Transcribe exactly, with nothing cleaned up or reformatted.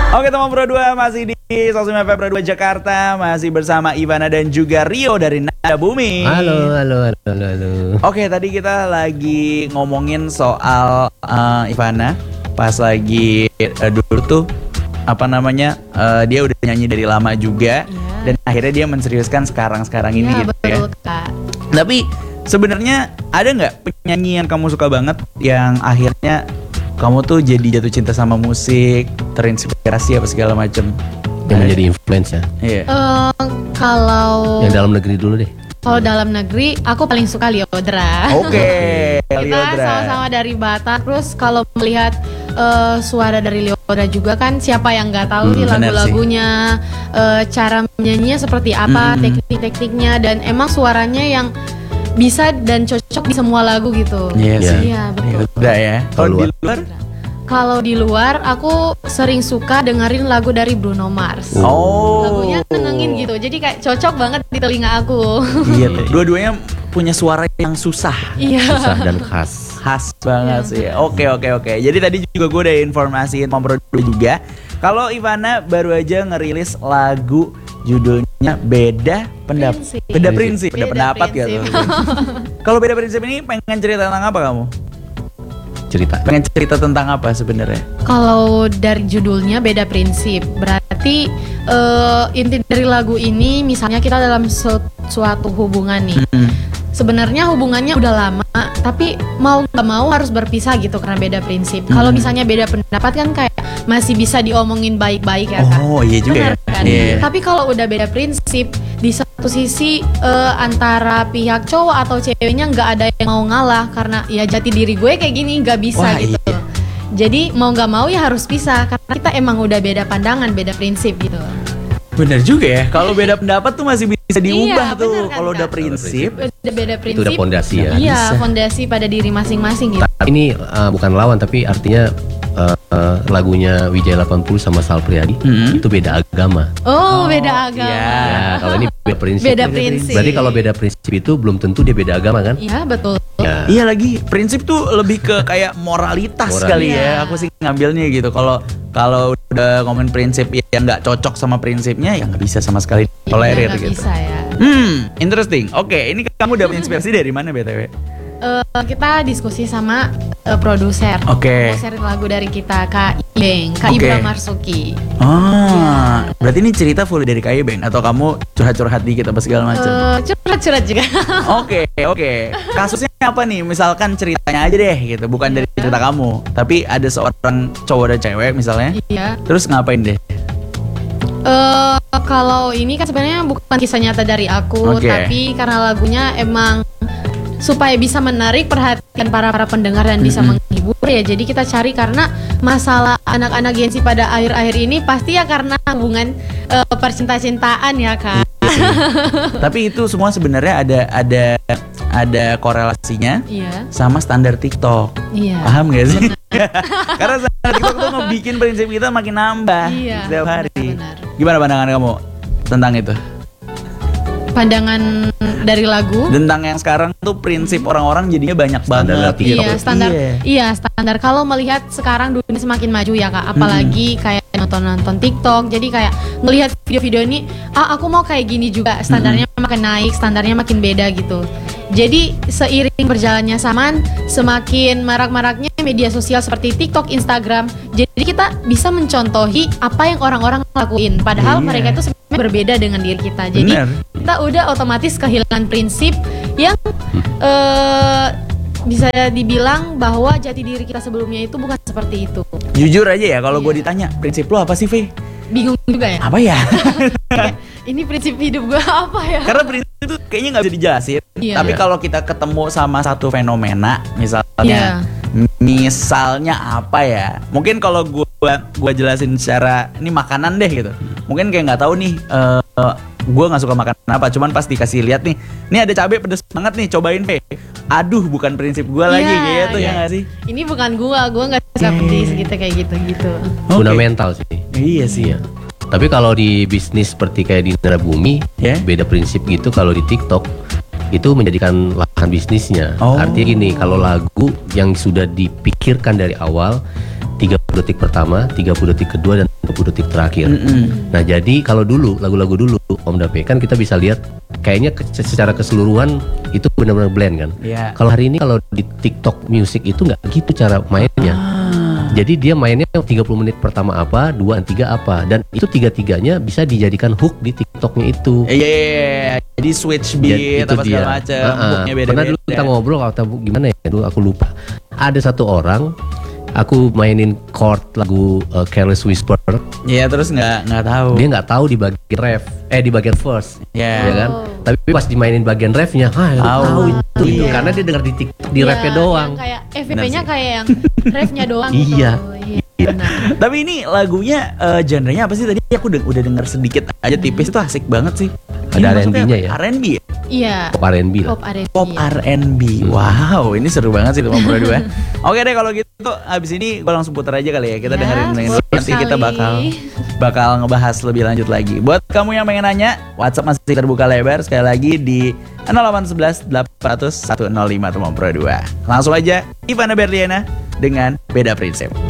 Oke teman Pro dua masih di Sosmed Pro dua Jakarta. Masih bersama Ivana dan juga Rio dari Nada Bumi. Halo, halo, halo, halo, halo. Oke tadi kita lagi ngomongin soal uh, Ivana. Pas lagi uh, dulu tuh apa namanya uh, dia udah nyanyi dari lama juga. Yeah. Dan akhirnya dia menseriuskan sekarang-sekarang ini yeah, gitu betul, ya. Kak. Tapi sebenarnya ada nggak penyanyi yang kamu suka banget yang akhirnya kamu tuh jadi jatuh cinta sama musik, terinspirasi apa segala macam? Yang menjadi influence ya? Iya. Uh, kalau Yang dalam negeri dulu deh. Kalau dalam negeri, aku paling suka Lyodra. Oke, Kita Lyodra. sama-sama dari Batak. Terus kalau melihat uh, suara dari Lyodra juga kan, siapa yang nggak tahu Hmm, nih benar lagu-lagunya, uh, cara menyanyinya seperti apa, Hmm. teknik-tekniknya, dan emang suaranya yang bisa dan cocok di semua lagu gitu. Iya sih. Iya, betul. Udah ya. Kalau di Kalau luar? Kalau di luar, aku sering suka dengerin lagu dari Bruno Mars. Oh. Lagunya tenangin gitu, jadi kayak cocok banget di telinga aku. Iya tuh. Dua-duanya punya suara yang susah, Iya. Susah dan khas. khas banget Iya, sih. Oke oke oke. Jadi tadi juga gue udah informasiin Mom Pro juga. Kalau Ivana baru aja ngerilis lagu judulnya Beda Pendapat. Prinsip. Beda Prinsip. Beda, Beda pendapat Prinsip. gitu. Kalau Beda Prinsip ini pengen cerita tentang apa kamu? Cerita. Pengen cerita tentang apa sebenarnya? Kalau dari judulnya Beda Prinsip, berarti eh, inti dari lagu ini misalnya kita dalam su- suatu hubungan nih. Hmm. Sebenarnya hubungannya udah lama, tapi mau gak mau harus berpisah gitu karena beda prinsip. Hmm. Kalau misalnya beda pendapat kan kayak masih bisa diomongin baik-baik ya kan. Oh iya juga Benar ya. kan? Iya. Tapi kalau udah beda prinsip, di satu sisi eh, antara pihak cowok atau ceweknya nggak ada yang mau ngalah karena ya jati diri gue kayak gini nggak bisa Wah, gitu. iya. Jadi mau nggak mau ya harus pisah karena kita emang udah beda pandangan, beda prinsip gitu. Bener juga ya. Kalau beda pendapat tuh masih bisa diubah Iya, tuh. bener kan, Kalau udah Kak? prinsip. Udah beda prinsip. Itu udah fondasi ya. Iya, Bisa. fondasi pada diri masing-masing gitu. Tapi ini uh, bukan lawan, tapi artinya uh, uh, lagunya Wijaya delapan puluh sama Sal Priadi Hmm. itu beda agama. Oh, beda agama. iya. Ya, kalau ini beda prinsip. Beda Beda prinsip. Berarti kalau beda prinsip itu belum tentu dia beda agama kan? Iya, betul. Ya. Iya lagi, prinsip tuh lebih ke kayak moralitas Moral. kali ya. Iya. Aku sih ngambilnya gitu. Kalau kalau udah ngomongin prinsip yang nggak cocok sama prinsipnya, ya nggak bisa sama sekali tolerir Iya, nggak gitu. bisa ya. Hmm, interesting. Oke, ini kamu dapat inspirasi dari mana B T W? Eh, kita diskusi sama eh, produser. Oke. Produser lagu dari kita Kak Ibeng, Kak Oke. Ibra Marsuki. Ah, berarti ini cerita full dari Kak Ibeng atau kamu curhat-curhat dikit apa segala macam? Eh, curhat-curhat juga. Oke, oke. Kasusnya apa nih? Misalkan ceritanya aja deh gitu, bukan dari Iya. cerita kamu, tapi ada seorang cowok dan cewek misalnya. Iya. Terus ngapain deh? Eh, kalau ini kan sebenarnya bukan kisah nyata dari aku, Oke. tapi karena lagunya emang supaya bisa menarik perhatian para para pendengar dan bisa Mm-mm. menghibur ya. Jadi kita cari karena masalah anak-anak Gen Z pada akhir-akhir ini pasti ya karena hubungan eh, percinta-cintaan ya kan. Tapi itu semua sebenarnya ada ada ada korelasinya Iya. sama standar TikTok. Iya. Paham gak sih? Karena standar TikTok tuh ngebikin prinsip kita makin nambah Iya, setiap hari. benar-benar. Gimana pandangan kamu tentang itu? Pandangan dari lagu. Tentang yang sekarang tuh prinsip orang-orang jadinya banyak Standar banget. TikTok. Iya standar, Iya. iya standar. Kalau melihat sekarang dunia semakin maju ya kak, apalagi kayak nonton-nonton TikTok. Jadi kayak melihat video-video ini, ah aku mau kayak gini juga. Standarnya makin naik, standarnya makin beda gitu. Jadi seiring berjalannya zaman, semakin marak-maraknya media sosial seperti TikTok, Instagram. Jadi kita bisa mencontohi apa yang orang-orang lakuin. Padahal Iya. mereka itu sebenarnya berbeda dengan diri kita. Jadi Bener. kita udah otomatis kehilangan prinsip yang eh, bisa dibilang bahwa jati diri kita sebelumnya itu bukan seperti itu. Jujur aja ya, kalau gue Iya. ditanya prinsip lo apa sih, V? Bingung juga ya. Apa ya? Kayak, ini prinsip hidup gue apa ya? Karena prinsip itu kayaknya nggak bisa dijelasin. Iya. Tapi kalau kita ketemu sama satu fenomena, misalnya, Iya. misalnya apa ya? Mungkin kalau gue gua jelasin secara ini makanan deh gitu. Mungkin kayak nggak tahu nih. eh gue nggak suka makan apa. Cuman pas dikasih lihat nih, ini ada cabai pedes banget nih, cobain V. Aduh, bukan prinsip gue lagi Iya, gitu iya. ya nggak sih? Ini bukan gua, gua nggak suka Oke. pedes gitu kayak gitu-gitu. Oke. Fundamental sih. Iya sih. Iya. Tapi kalau di bisnis seperti kayak di Nada Bumi, Ya. beda prinsip gitu. Kalau di TikTok itu menjadikan lahan bisnisnya. Oh. Artinya gini, kalau lagu yang sudah dipikirkan dari awal tiga puluh detik pertama, tiga puluh detik kedua, dan tiga puluh detik terakhir. Mm-mm. Nah jadi kalau dulu lagu-lagu dulu Om Dape kan kita bisa lihat kayaknya ke- secara keseluruhan itu benar-benar blend kan. Iya. Kalau hari ini kalau di TikTok Music itu nggak gitu cara mainnya. Ah. Jadi dia mainnya tiga puluh menit pertama apa, dua dan tiga apa, dan itu tiga-tiganya bisa dijadikan hook di TikToknya itu. Iya, iya, iya. Jadi switch Jadi beat itu apa segala dia. macam, Ah, ah. hooknya beda-beda. Pernah dulu kita ngobrol atau gimana ya? Dulu aku lupa. Ada satu orang, aku mainin chord lagu uh, Careless Whisper. Iya, terus nggak nggak tahu. Dia nggak tahu di bagian ref, eh di bagian verse, Iya. ya kan? Tapi pas dimainin bagian refnya, ah aku Tahu. tahu itu, itu. Iya. Karena dia dengar di TikTok di Iya, refnya doang. yang kayak F V Benar P-nya sih. kayak yang refnya doang Iya. gitu. Iya, benar. Tapi ini lagunya eh, genrenya apa sih tadi? Aku udah, udah denger sedikit aja tipis, itu asik banget sih. Ada Ini R and masuknya B-nya apa? ya? R and B ya? Iya. Pop R and B lah. Pop R and B. Pop R and B. Wow, ini seru banget sih teman Pro dua. Oke deh kalau gitu abis ini gue langsung putar aja kali ya. Kita Ya, dengerin dengerin boleh nanti kita sekali. bakal bakal ngebahas lebih lanjut lagi. Buat kamu yang pengen nanya, WhatsApp masih terbuka lebar sekali lagi di nol delapan satu satu delapan nol nol satu nol lima teman Pro dua. Langsung aja Ivana Berliana dengan Beda Prinsip.